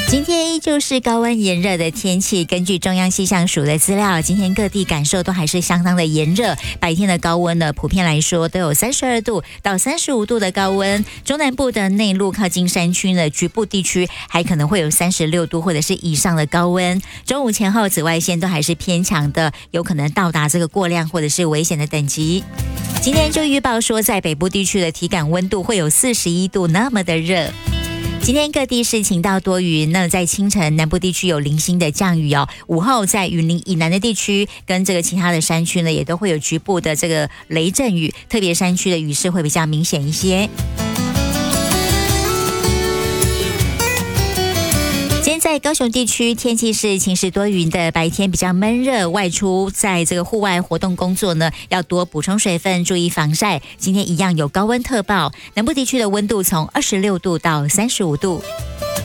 今天依旧是高温炎热的天气，根据中央气象署的资料，今天各地感受都还是相当的炎热，白天的高温呢，普遍来说都有32度到35度的高温，中南部的内陆靠近山区呢，局部地区还可能会有36度或者是以上的高温，中午前后紫外线都还是偏强的，有可能到达这个过量或者是危险的等级。今天就预报说，在北部地区的体感温度会有41度那么的热。今天各地是晴到多云，那在清晨南部地区有零星的降雨哦，午后在云林以南的地区跟这个其他的山区呢，也都会有局部的这个雷阵雨，特别山区的雨势会比较明显一些。在高雄地区天气是晴时多云的，白天比较闷热，外出在这个户外活动工作呢，要多补充水分，注意防晒。今天一样有高温特报，南部地区的温度从26度到35度。